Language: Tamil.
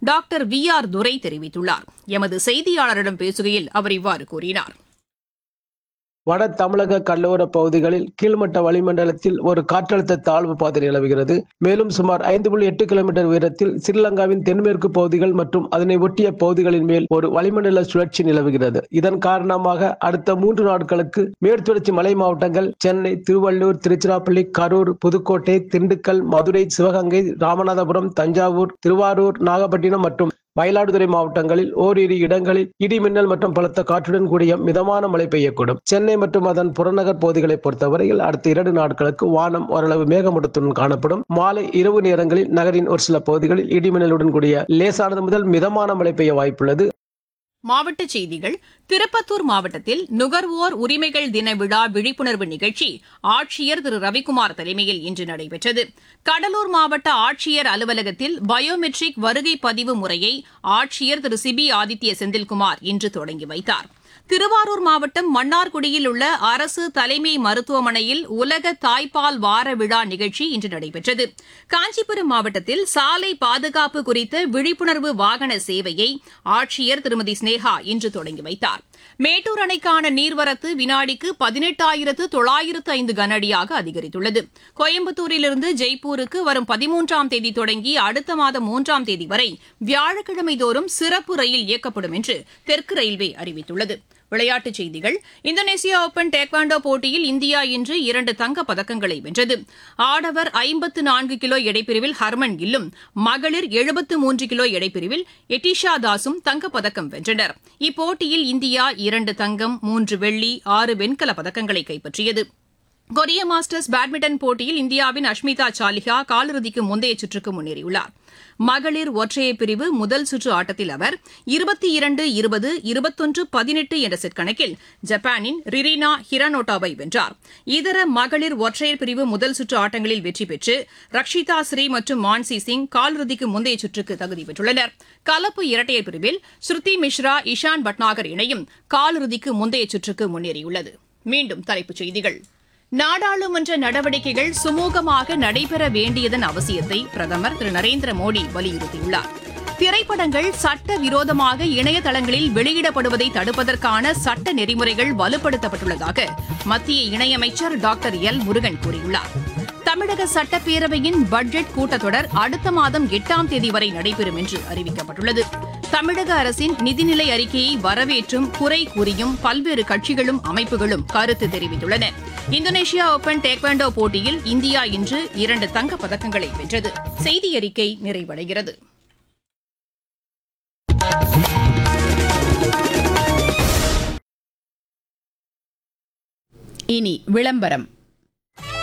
டாக்டர் VR துரை தெரிவித்துள்ளார். எமது செய்தியாளரிடம் பேசுகையில் அவர் இவ்வாறு கூறினார். வட தமிழக கடலோர பகுதிகளில் கீழ்மட்ட வளிமண்டலத்தில் ஒரு காற்றழுத்த தாழ்வு பாதை நிலவுகிறது. மேலும் சுமார் 5.8 கிலோமீட்டர் உயரத்தில் ஸ்ரீலங்காவின் தென்மேற்கு பகுதிகள் மற்றும் அதனை ஒட்டிய பகுதிகளின் மேல் ஒரு வளிமண்டல சுழற்சி நிலவுகிறது. இதன் காரணமாக அடுத்த 3 நாட்களுக்கு மேற்குத்தொடர்ச்சி மலை மாவட்டங்கள் சென்னை, திருவள்ளூர், திருச்சிராப்பள்ளி, கரூர், புதுக்கோட்டை, திண்டுக்கல், மதுரை, சிவகங்கை, ராமநாதபுரம், தஞ்சாவூர், திருவாரூர், நாகப்பட்டினம் மற்றும் மயிலாடுதுறை மாவட்டங்களில் ஓரிரு இடங்களில் இடி மின்னல் மற்றும் பலத்த காற்றுடன் கூடிய மிதமான மழை பெய்யக்கூடும். சென்னை மற்றும் அதன் புறநகர் பகுதிகளை பொறுத்தவரையில் அடுத்த 2 நாட்களுக்கு வானம் ஓரளவு மேகமூட்டத்துடன் காணப்படும். மாலை இரவு நேரங்களில் நகரின் ஒரு சில பகுதிகளில் இடி மின்னலுடன் கூடிய லேசானது முதல் மிதமான மழை பெய்ய வாய்ப்புள்ளது. மாவட்டச் செய்திகள். திருப்பத்தூர் மாவட்டத்தில் நுகர்வோர் உரிமைகள் தின விழா விழிப்புணர்வு நிகழ்ச்சி ஆட்சியர் திரு ரவிக்குமார் தலைமையில் இன்று நடைபெற்றது. கடலூர் மாவட்ட ஆட்சியர் அலுவலகத்தில் பயோமெட்ரிக் வருகை பதிவு முறையை ஆட்சியர் திரு சிபி ஆதித்ய செந்தில்குமார் இன்று தொடங்கி வைத்தார். திருவாரூர் மாவட்டம் மன்னார்குடியில் உள்ள அரசு தலைமை மருத்துவமனையில் உலக தாய்ப்பால் வார விழா நிகழ்ச்சி இன்று நடைபெற்றது. காஞ்சிபுரம் மாவட்டத்தில் சாலை பாதுகாப்பு குறித்த விழிப்புணர்வு வாகன சேவையை ஆட்சியர் திருமதி ஸ்னேகா இன்று தொடங்கி வைத்தார். மேட்டூர் அணைக்கான நீர்வரத்து வினாடிக்கு 18,905 கனஅடியாக அதிகரித்துள்ளது. கோயம்புத்தூரிலிருந்து ஜெய்ப்பூருக்கு வரும் 13ஆம் தேதி தொடங்கி அடுத்த மாதம் 3ஆம் தேதி வரை வியாழக்கிழமை தோறும் சிறப்பு ரயில் இயக்கப்படும் என்று தெற்கு ரயில்வே அறிவித்துள்ளது. விளையாட்டுச் செய்திகள். இந்தோனேசியா ஓபன் டேக்வாண்டோ போட்டியில் இந்தியா இன்று 2 தங்கப் பதக்கங்களை வென்றது. ஆடவர் 54 கிலோ எடைப்பிரிவில் ஹர்மன் கில்லும், மகளிர் 73 கிலோ எடைப்பிரிவில் எட்டிஷா தாஸும் தங்கப்பதக்கம் வென்றனர். இப்போட்டியில் இந்தியா 2 தங்கம், 3 வெள்ளி, 6 வெண்கலப் பதக்கங்களை கைப்பற்றியது. கொரிய மாஸ்டர்ஸ் பேட்மிண்டன் போட்டியில் இந்தியாவின் அஷ்மிதா சாலிஹா காலிறுதிக்கு முந்தைய சுற்றுக்கு முன்னேறியுள்ளார். மகளிர் ஒற்றையர் பிரிவு முதல் சுற்று ஆட்டத்தில் அவர் 22-20, 21-18 என்ற செட் கணக்கில் ஜப்பானின் ரிரினா ஹிரானோட்டாவை வென்றார். இதர மகளிர் ஒற்றையர் பிரிவு முதல் சுற்று ஆட்டங்களில் வெற்றி பெற்று ரக்ஷிதா ஸ்ரீ மற்றும் மான்சி சிங் காலிறுதிக்கு முந்தைய சுற்றுக்கு தகுதி பெற்றுள்ளனர். கலப்பு இரட்டையர் பிரிவில் ஸ்ருதி மிஸ்ரா, இஷான் பட்நாகர் இணையும் காலிறுதிக்கு முந்தைய சுற்றுக்கு முன்னேறியுள்ளது. மீண்டும் தலைப்புச் செய்திகள். நாடாளுமன்ற நடவடிக்கைகள் சுமூகமாக நடைபெற வேண்டியதன் அவசியத்தை பிரதமர் திரு நரேந்திர மோடி வலியுறுத்தியுள்ளார். திரைப்படங்கள் சட்டவிரோதமாக இணையதளங்களில் வெளியிடப்படுவதை தடுப்பதற்கான சட்ட நெறிமுறைகள் வலுப்படுத்தப்பட்டுள்ளதாக மத்திய இணையமைச்சர் டாக்டர் எல் முருகன் கூறியுள்ளார். தமிழக சட்டப்பேரவையின் பட்ஜெட் கூட்டத்தொடர் அடுத்த மாதம் 8ஆம் தேதி வரை நடைபெறும் என்று அறிவிக்கப்பட்டுள்ளது. தமிழக அரசின் நிதிநிலை அறிக்கையை வரவேற்றும் குறை கூறியும் பல்வேறு கட்சிகளும் அமைப்புகளும் கருத்து தெரிவித்துள்ளன. இந்தோனேஷியா ஓபன் டேக்வாண்டோ போட்டியில் இந்தியா இன்று 2 தங்கப் பதக்கங்களை வென்றது. செய்தி அறிக்கை நிறைவடைகிறது. இனி விளம்பரம்.